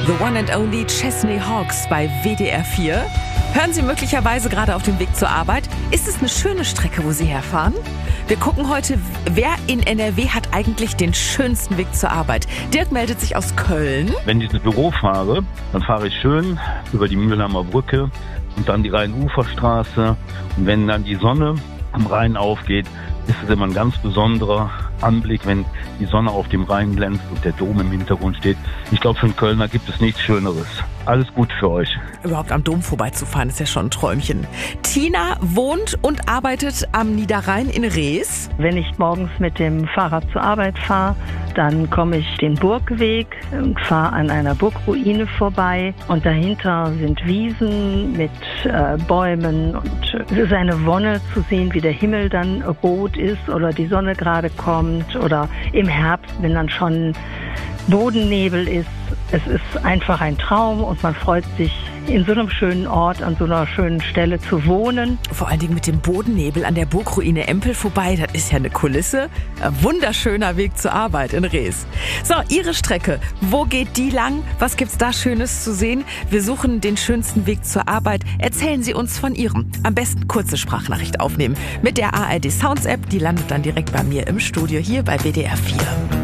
The One and Only Chesney Hawkes bei WDR 4. Hören Sie möglicherweise gerade auf dem Weg zur Arbeit? Ist es eine schöne Strecke, wo Sie herfahren? Wir gucken heute, wer in NRW hat eigentlich den schönsten Weg zur Arbeit. Dirk meldet sich aus Köln. Wenn ich ins Büro fahre, dann fahre ich schön über die Mühlheimer Brücke und dann die Rhein-Ufer-Straße. Und wenn dann die Sonne am Rhein aufgeht, ist es immer ein ganz besonderer Anblick, wenn die Sonne auf dem Rhein glänzt und der Dom im Hintergrund steht. Ich glaube, für einen Kölner gibt es nichts Schöneres. Alles gut für euch. Überhaupt am Dom vorbeizufahren, ist ja schon ein Träumchen. Tina wohnt und arbeitet am Niederrhein in Rees. Wenn ich morgens mit dem Fahrrad zur Arbeit fahre, dann komme ich den Burgweg und fahre an einer Burgruine vorbei. Und dahinter sind Wiesen mit Bäumen. Und es ist eine Wonne zu sehen, wie der Himmel dann rot ist oder die Sonne gerade kommt. Oder im Herbst, wenn dann schon Bodennebel ist. Es ist einfach ein Traum und man freut sich, in so einem schönen Ort, an so einer schönen Stelle zu wohnen. Vor allen Dingen mit dem Bodennebel an der Burgruine Empel vorbei, das ist ja eine Kulisse. Ein wunderschöner Weg zur Arbeit in Rees. So, Ihre Strecke, wo geht die lang? Was gibt's da Schönes zu sehen? Wir suchen den schönsten Weg zur Arbeit. Erzählen Sie uns von Ihrem. Am besten kurze Sprachnachricht aufnehmen. Mit der ARD Sounds App, die landet dann direkt bei mir im Studio hier bei WDR 4.